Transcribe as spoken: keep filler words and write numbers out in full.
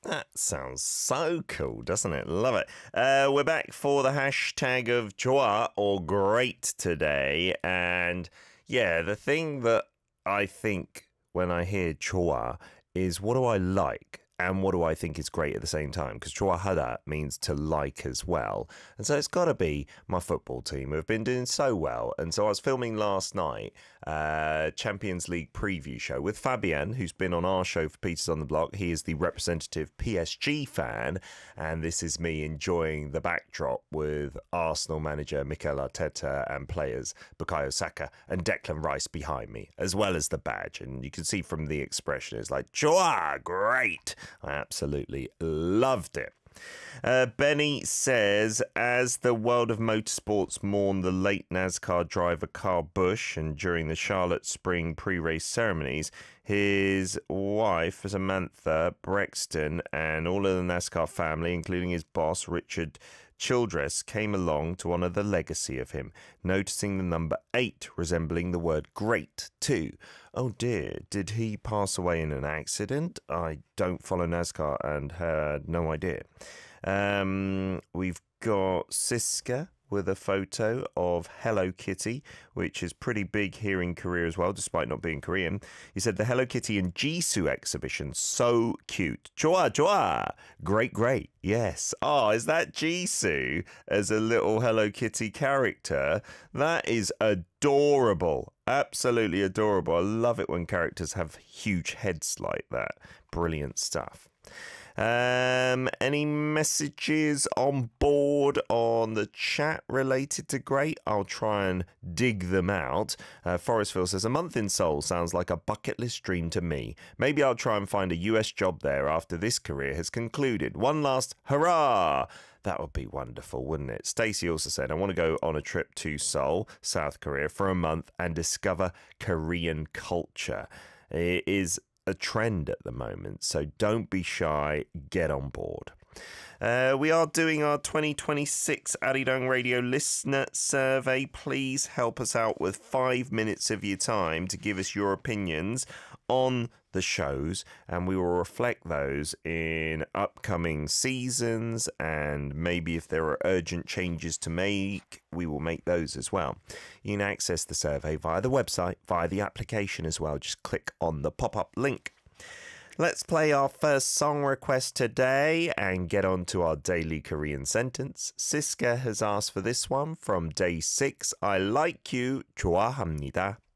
That sounds so cool, doesn't it? Love it. Uh, we're back for the hashtag of 좋아 or great today. And yeah, the thing that I think when I hear 좋아 is what do I like? And what do I think is great at the same time? Because 좋아하다 means to like as well. And so it's got to be my football team who have been doing so well. And so I was filming last night uh, Champions League preview show with Fabian, who's been on our show for Peters on the Block. He is the representative P S G fan. And this is me enjoying the backdrop with Arsenal manager Mikel Arteta and players Bukayo Saka and Declan Rice behind me, as well as the badge. And you can see from the expression, it's like, 좋아, great. I absolutely loved it. Uh, Benny says, as the world of motorsports mourn the late NASCAR driver Kyle Busch, and during the Charlotte Spring pre-race ceremonies, his wife, Samantha Brexton, and all of the NASCAR family, including his boss, Richard Childress, came along to honour the legacy of him, noticing the number eight resembling the word great too. Oh dear, did he pass away in an accident? I don't follow NASCAR and had no idea. Um, we've got Siska with a photo of Hello Kitty, which is pretty big here in Korea as well, despite not being Korean. He said the Hello Kitty and Jisoo exhibition, so cute. 좋아, 좋아. Great, great. Yes. Oh, is that Jisoo as a little Hello Kitty character? That is adorable. Absolutely adorable. I love it when characters have huge heads like that. Brilliant stuff. Um, any messages on board on the chat related to great? I'll try and dig them out. Uh, Forestville says, a month in Seoul sounds like a bucket list dream to me. Maybe I'll try and find a U S job there after this career has concluded. One last hurrah! That would be wonderful, wouldn't it? Stacey also said, I want to go on a trip to Seoul, South Korea, for a month and discover Korean culture. It is a trend at the moment, so don't be shy, get on board. Uh, we are doing our twenty twenty-six Arirang Radio listener survey. Please help us out with five minutes of your time to give us your opinions on the shows, and we will reflect those in upcoming seasons, and maybe if there are urgent changes to make, we will make those as well. You can access the survey via the website, via the application as well. Just click on the pop-up link. Let's play our first song request today and get on to our daily Korean sentence. Siska has asked for this one from day six. I like you, 좋아합니다.